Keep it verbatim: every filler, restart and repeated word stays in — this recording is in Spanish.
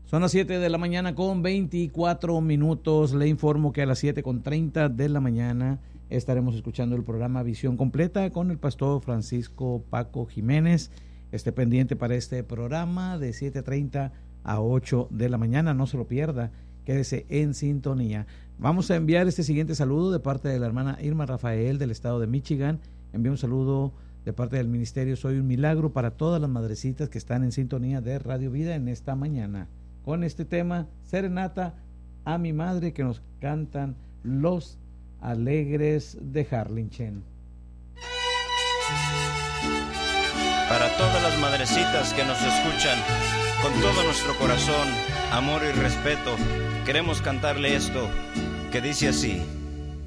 Son las siete de la mañana con veinticuatro minutos. Le informo que a las siete con treinta de la mañana estaremos escuchando el programa Visión Completa con el pastor Francisco Paco Jiménez. Esté pendiente para este programa de siete treinta a ocho de la mañana. No se lo pierda. Quédese en sintonía. Vamos a enviar este siguiente saludo de parte de la hermana Irma Rafael del estado de Michigan. Envío un saludo de parte del ministerio Soy un Milagro para todas las madrecitas que están en sintonía de Radio Vida en esta mañana. Con este tema, Serenata a mi madre, que nos cantan los Alegres de Harlingen. Para todas las madrecitas que nos escuchan, con todo nuestro corazón, amor y respeto, queremos cantarle esto, que dice así.